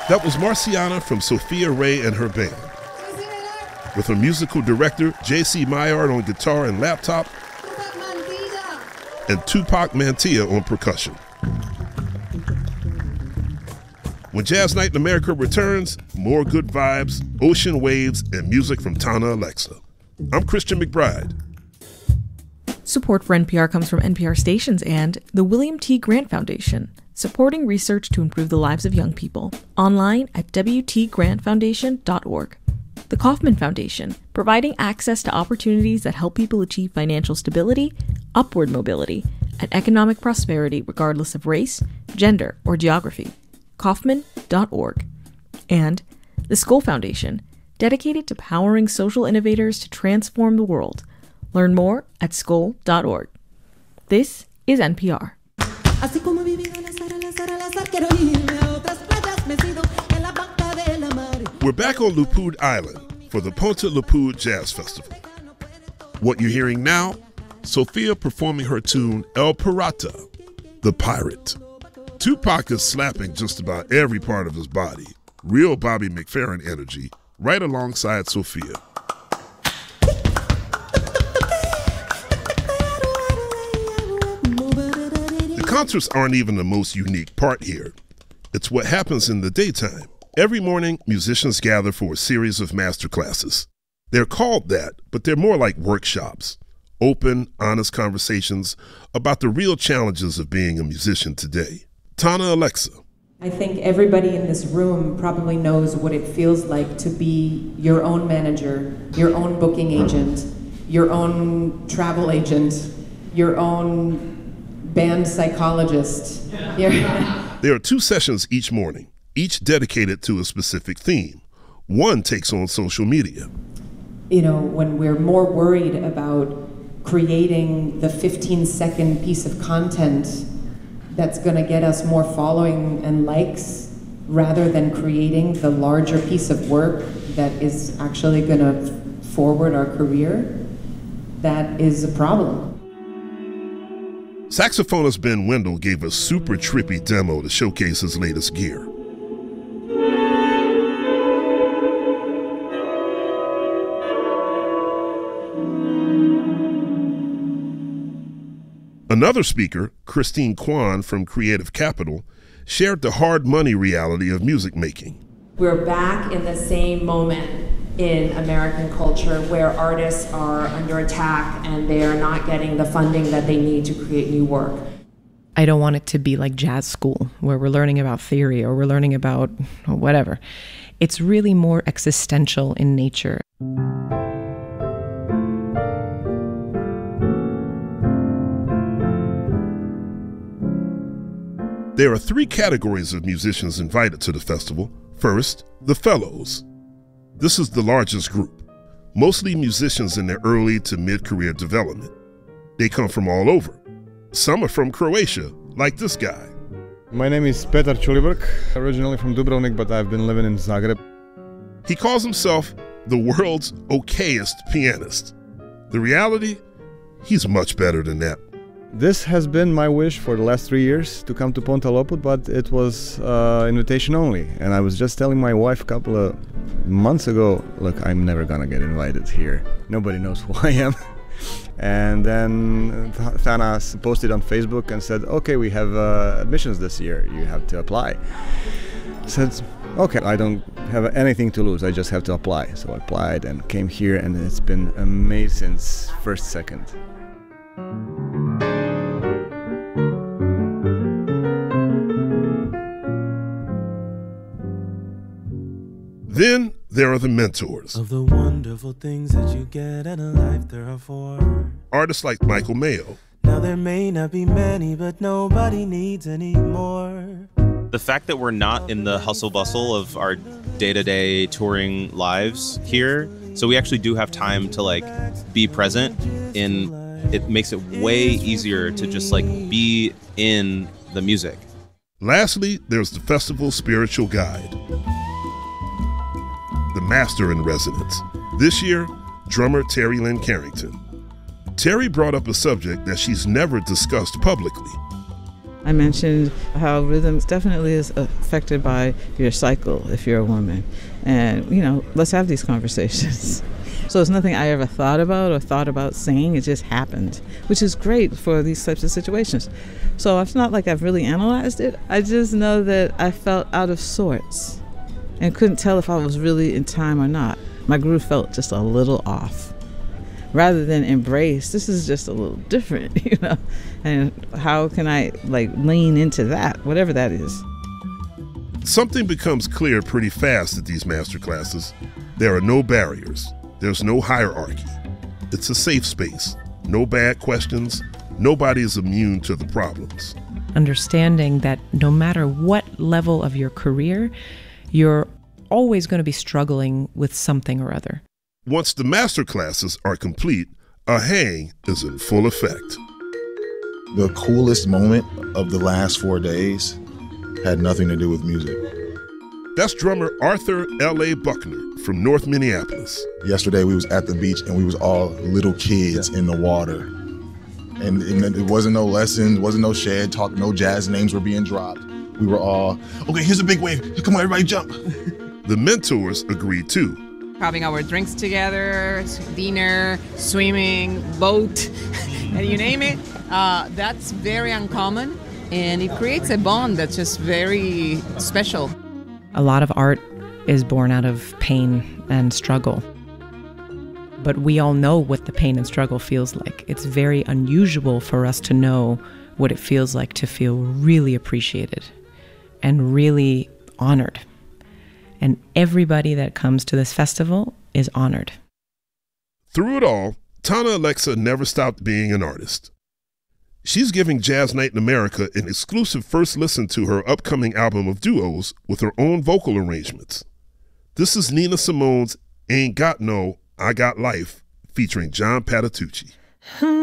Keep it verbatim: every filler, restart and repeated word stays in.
That was Marciana from Sophia Ray and her band, with her musical director J C Maillard on guitar and laptop, and Tupac Mantilla on percussion. When Jazz Night in America returns, more good vibes, ocean waves, and music from Tana Alexa. I'm Christian McBride. Support for N P R comes from N P R stations and the William T. Grant Foundation, supporting research to improve the lives of young people. Online at w t grant foundation dot org. The Kauffman Foundation, providing access to opportunities that help people achieve financial stability, upward mobility, and economic prosperity regardless of race, gender, or geography. Kauffman dot org. And the Skoll Foundation, dedicated to powering social innovators to transform the world. Learn more at skoll dot org. This is N P R. We're back on Lupud Island for the Ponte Lupud Jazz Festival. What you're hearing now, Sophia performing her tune El Pirata, the Pirate. Tupac is slapping just about every part of his body, real Bobby McFerrin energy, right alongside Sophia. The concerts aren't even the most unique part here. It's what happens in the daytime. Every morning, musicians gather for a series of master classes. They're called that, but they're more like workshops. Open, honest conversations about the real challenges of being a musician today. Tana Alexa. I think everybody in this room probably knows what it feels like to be your own manager, your own booking agent, your own travel agent, your own band psychologist. There are two sessions each morning, each dedicated to a specific theme. One takes on social media. You know, when we're more worried about creating the fifteen second piece of content that's going to get us more following and likes, rather than creating the larger piece of work that is actually going to forward our career, that is a problem. Saxophonist Ben Wendell gave a super trippy demo to showcase his latest gear. Another speaker, Christine Kwan from Creative Capital, shared the hard money reality of music making. We're back in the same moment in American culture where artists are under attack and they are not getting the funding that they need to create new work. I don't want it to be like jazz school where we're learning about theory or we're learning about whatever. It's really more existential in nature. There are three categories of musicians invited to the festival. First, the Fellows. This is the largest group, mostly musicians in their early to mid-career development. They come from all over. Some are from Croatia, like this guy. My name is Petar Čulibrk, originally from Dubrovnik, but I've been living in Zagreb. He calls himself the world's okayest pianist. The reality, he's much better than that. This has been my wish for the last three years to come to Ponte Lupud, but it was uh, invitation only. And I was just telling my wife a couple of months ago, look, I'm never gonna get invited here. Nobody knows who I am. And then Thana posted on Facebook and said, okay, we have uh, admissions this year. You have to apply. I said, okay, I don't have anything to lose. I just have to apply. So I applied and came here, and it's been amazing since first second. Then there are the mentors. Of the wonderful things that you get in a life, there are four. Artists like Michael Mayo. Now there may not be many, but nobody needs any more. The fact that we're not in the hustle bustle of our day-to-day touring lives here, so we actually do have time to like be present in, it makes it way easier to just like be in the music. Lastly, there's the festival's spiritual guide, the master in residence. This year, drummer Terry Lynn Carrington. Terry brought up a subject that she's never discussed publicly. I mentioned how rhythm definitely is affected by your cycle if you're a woman. And, you know, let's have these conversations. So it's nothing I ever thought about or thought about saying. It just happened, which is great for these types of situations. So it's not like I've really analyzed it. I just know that I felt out of sorts and couldn't tell if I was really in time or not. My groove felt just a little off. Rather than embrace, this is just a little different, you know, and how can I like lean into that, whatever that is. Something becomes clear pretty fast at these master classes. There are no barriers. There's no hierarchy. It's a safe space. No bad questions. Nobody is immune to the problems. Understanding that no matter what level of your career, you're always going to be struggling with something or other. Once the master classes are complete, a hang is in full effect. The coolest moment of the last four days had nothing to do with music. That's drummer Arthur L A Buckner from North Minneapolis. Yesterday we was at the beach and we was all little kids in the water. And, and it wasn't no lessons, wasn't no shed talk, no jazz names were being dropped. We were all, okay, here's a big wave. Come on, everybody jump. The mentors agreed too. Having our drinks together, dinner, swimming, boat, and you name it, uh, that's very uncommon. And it creates a bond that's just very special. A lot of art is born out of pain and struggle. But we all know what the pain and struggle feels like. It's very unusual for us to know what it feels like to feel really appreciated and really honored. And everybody that comes to this festival is honored. Through it all, Tana Alexa never stopped being an artist. She's giving Jazz Night in America an exclusive first listen to her upcoming album of duos with her own vocal arrangements. This is Nina Simone's Ain't Got No, I Got Life, featuring John Patitucci.